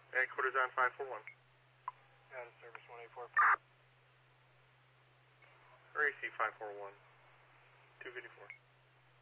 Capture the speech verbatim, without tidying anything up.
Headquarters on five four one. Out of service one eight four. R A C five four one. two fifty-four.